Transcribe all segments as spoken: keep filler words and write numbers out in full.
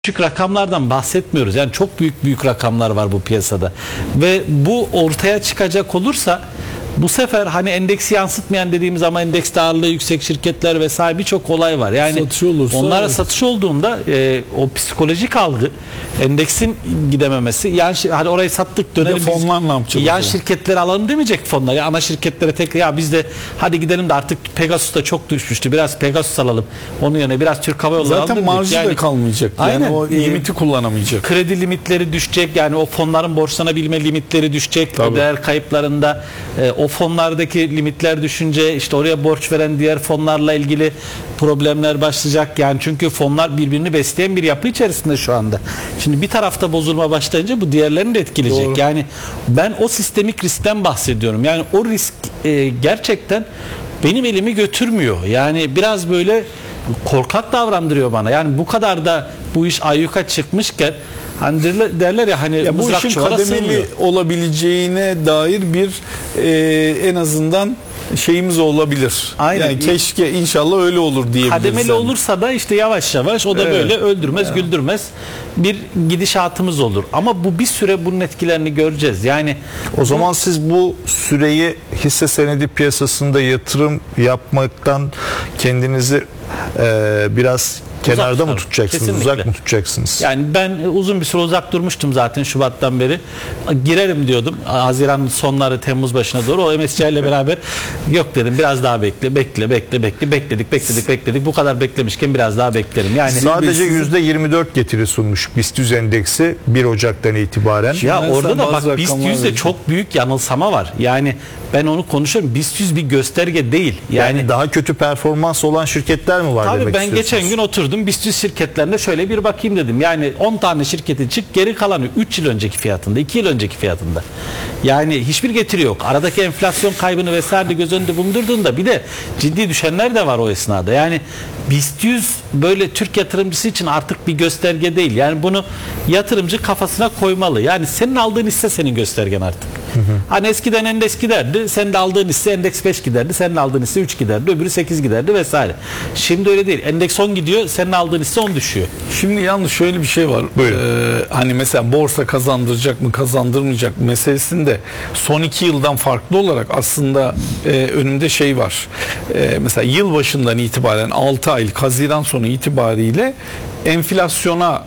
Küçük rakamlardan bahsetmiyoruz. Yani çok büyük büyük rakamlar var bu piyasada. Ve bu ortaya çıkacak olursa bu sefer hani endeksi yansıtmayan dediğimiz ama endeks ağırlığı yüksek şirketler vesaire birçok olay var. Yani satış olursa, onlara evet. satış olduğunda e, o psikolojik algı, endeksin gidememesi, yani hani orayı sattık dönelim. Bir de fonlar ne yapacak? Yan şirketleri alalım demeyecek fonlar. Ya ana şirketlere tekrar ya biz de hadi gidelim de artık Pegasus da çok düşmüştü. Biraz Pegasus alalım. Onun yerine biraz Türk Hava Yolları alalım. Zaten marjı yani, da kalmayacak. Yani aynen. o limiti kullanamayacak. Kredi limitleri düşecek. Yani o fonların borçlanabilme limitleri düşecek. Tabii. O değer kayıplarında e, o fonlardaki limitler düşünce işte oraya borç veren diğer fonlarla ilgili problemler başlayacak. Yani çünkü fonlar birbirini besleyen bir yapı içerisinde şu anda. Şimdi bir tarafta bozulma başlayınca bu diğerlerini de etkileyecek. Doğru. Yani ben o sistemik riskten bahsediyorum. Yani o risk e, gerçekten benim elimi götürmüyor. Yani biraz böyle korkak davrandırıyor bana. Yani bu kadar da bu iş ayyuka çıkmışken hani derler ya hani ya bu mızrak işin çuvara kademeli sığmıyor. olabileceğine dair bir e, en azından şeyimiz olabilir. Aynen. Yani keşke inşallah öyle olur diyebiliriz. Kademeli yani. olursa da işte yavaş yavaş o da Evet. böyle öldürmez Ya. güldürmez bir gidişatımız olur. Ama bu bir süre bunun etkilerini göreceğiz. Yani o zaman siz bu süreyi hisse senedi piyasasında yatırım yapmaktan kendinizi e, biraz kenarda tutarım. mı tutacaksınız? Kesinlikle. Uzak mı tutacaksınız? Yani ben uzun bir süre uzak durmuştum zaten Şubat'tan beri. Girerim diyordum. Haziran sonları Temmuz başına doğru. O M S C I ile beraber yok dedim biraz daha bekle, bekle, bekle, bekle. Bekledik, bekledik, bekledik. Bu kadar beklemişken biraz daha beklerim. Yani sadece yüzde yirmi dört getiri sunmuş BIST yüz endeksi bir Ocak'tan itibaren. ya Ben orada da bazı bak BIST rakamlar yüzde vereceğim. çok büyük yanılsama var. Yani ben onu konuşuyorum. BIST yüz bir gösterge değil. Yani, Yani daha kötü performans olan şirketler mi var tabii demek ben istiyorsunuz? geçen gün oturdum BIST yüz şirketlerine şöyle bir bakayım dedim. Yani on tane şirketin çık geri kalanı üç yıl önceki fiyatında, iki yıl önceki fiyatında. Yani hiçbir getiri yok. Aradaki enflasyon kaybını vesaire göz önünde bulundurduğunda bir de ciddi düşenler de var o esnada. Yani BIST yüz böyle Türk yatırımcısı için artık bir gösterge değil. Yani bunu yatırımcı kafasına koymalı. Yani senin aldığın hisse senin göstergen artık. Hı hı. Hani eskiden endeks giderdi. Senin de aldığın hisse endeks beş giderdi. Senin aldığın hisse üç giderdi. Öbürü sekiz giderdi vesaire. Şimdi öyle değil. Endeks on gidiyor. Senin aldığın hisse on düşüyor. Şimdi yalnız şöyle bir şey var. Ee, hani mesela borsa kazandıracak mı kazandırmayacak mı meselesinde son iki yıldan farklı olarak aslında e, önümde şey var. E, mesela yılbaşından itibaren altı aylık Haziran sonu itibariyle enflasyona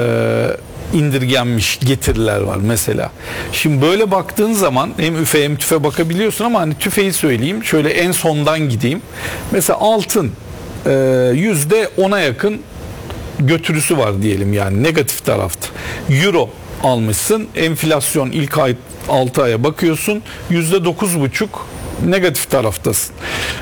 e, indirgenmiş getiriler var mesela. Şimdi böyle baktığın zaman hem üfe hem tüfe bakabiliyorsun ama hani tüfeyi söyleyeyim. Şöyle en sondan gideyim. Mesela altın e, yüzde ona yakın götürüsü var diyelim yani negatif tarafta. Euro almışsın. Enflasyon ilk ay altı aya bakıyorsun. yüzde dokuz buçuk negatif taraftasın.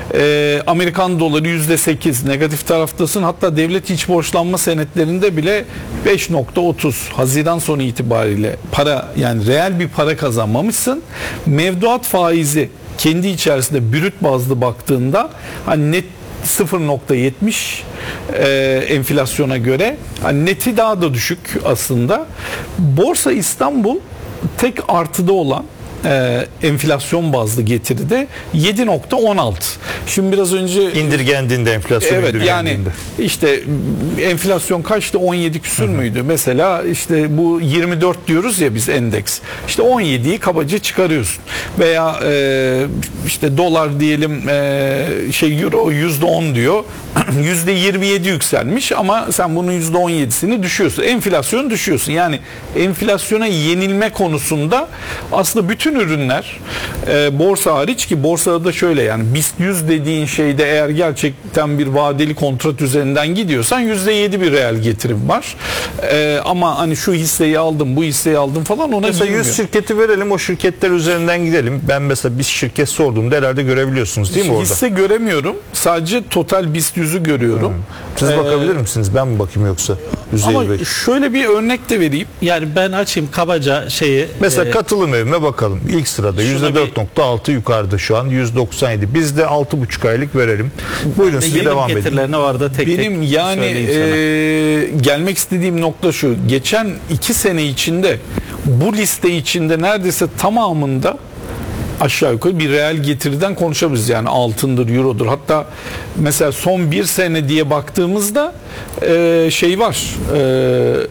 Ee, Amerikan doları yüzde sekiz negatif taraftasın. Hatta devlet iç borçlanma senetlerinde bile beş nokta otuz Haziran sonu itibariyle para yani reel bir para kazanmamışsın. Mevduat faizi kendi içerisinde brüt bazlı baktığında hani net sıfır nokta yetmiş e, enflasyona göre hani neti daha da düşük aslında. Borsa İstanbul tek artıda olan e, enflasyon bazlı getiride yedi nokta on altı. Şimdi biraz önce indirgendiğinde enflasyon evet yani indirgendiğinde. işte enflasyon kaçtı on yedi küsür Hı-hı. müydü? Mesela işte bu yirmi dört diyoruz ya biz endeks. İşte on yediyi kabaca çıkarıyorsun. Veya e, işte dolar diyelim e, şey euro yüzde on diyor. yüzde yirmi yedi yükselmiş ama sen bunun yüzde on yedisini düşüyorsun. Enflasyon düşüyorsun. Yani enflasyona yenilme konusunda aslında bütün ürünler e, borsa hariç ki borsada da şöyle yani BIST yüz dediğin şeyde eğer gerçekten bir vadeli kontrat üzerinden gidiyorsan yüzde yedi bir reel getirim var. E, ama hani şu hisseyi aldım, bu hisseyi aldım falan ona mesela girmiyor. yüz şirketi verelim, o şirketler üzerinden gidelim. Ben mesela bir şirket sorduğumda herhalde görebiliyorsunuz değil mi orada? Hisse göremiyorum. Sadece total BIST yüzü görüyorum. Hı. Siz Ee, bakabilir misiniz? Ben mi bakayım yoksa? Ama yüzde elli beş. şöyle bir örnek de vereyim. Yani ben açayım kabaca şeyi. Mesela e, katılım evime bakalım. İlk sırada yüzde dört nokta altı yukarıda şu an yüz doksan yedi. Biz de altı buçuk aylık verelim. Buyurun siz Benim devam edin. getirilerine var da tek Benim tek yani söyleyeyim sana. e, gelmek istediğim nokta şu. Geçen iki sene içinde bu liste içinde neredeyse tamamında aşağı yukarı bir reel getiriden konuşabiliriz. Yani altındır, eurodur. Hatta mesela son bir sene diye baktığımızda e, şey var. E,